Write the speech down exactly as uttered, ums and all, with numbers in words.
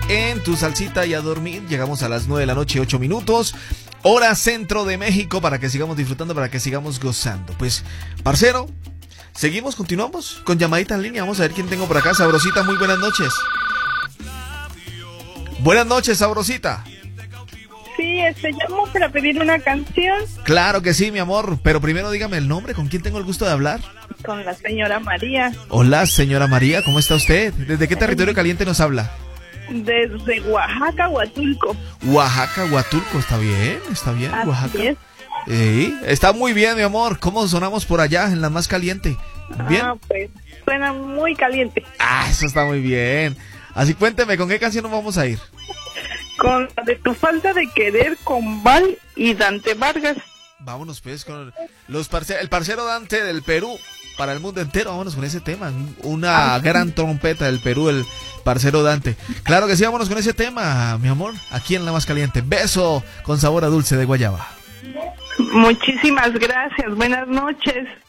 en Tu Salsita y a dormir. Llegamos a las nueve de la noche, ocho minutos. Hora centro de México, para que sigamos disfrutando, para que sigamos gozando. Pues, parcero, seguimos, continuamos con llamadita en línea. Vamos a ver quién tengo por acá. Sabrosita, muy buenas noches. Buenas noches, Sabrosita. Sí, este, llamo para pedir una canción. Claro que sí, mi amor, pero primero dígame el nombre, ¿con quién tengo el gusto de hablar? Con la señora María. Hola, señora María, ¿cómo está usted? ¿Desde qué territorio caliente nos habla? Desde Oaxaca, Huatulco. Oaxaca, Huatulco, está bien, está bien, Así Oaxaca. es. Sí, está muy bien, mi amor. ¿Cómo sonamos por allá, en la más caliente? ¿Bien? Ah, pues, suena muy caliente. Ah, eso está muy bien. Así cuénteme, ¿con qué canción nos vamos a ir? Con la de Tu Falta de Querer, con Val y Dante Vargas. Vámonos pues con los parce el parcero Dante del Perú para el mundo entero. Vámonos con ese tema. Una ah, gran trompeta del Perú, el parcero Dante. Claro que sí, vámonos con ese tema, mi amor. Aquí en La Más Caliente. Beso con sabor a dulce de guayaba. Muchísimas gracias. Buenas noches.